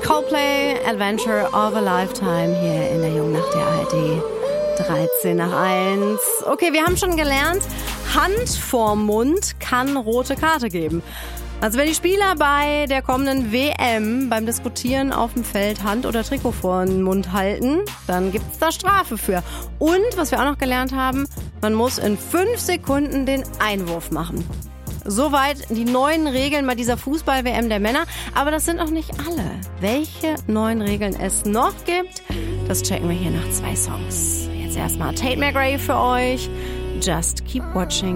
Coldplay, Adventure of a Lifetime hier in der Jungnacht der ARD. 13 nach 1. Okay, wir haben schon gelernt, Hand vorm Mund kann rote Karte geben. Also wenn die Spieler bei der kommenden WM beim Diskutieren auf dem Feld Hand oder Trikot vor den Mund halten, dann gibt's da Strafe für. Und, was wir auch noch gelernt haben, man muss in 5 Sekunden den Einwurf machen. Soweit die neuen Regeln bei dieser Fußball-WM der Männer. Aber das sind noch nicht alle. Welche neuen Regeln es noch gibt, das checken wir hier nach 2 Songs. Jetzt erstmal Tate McRae für euch. Just keep watching.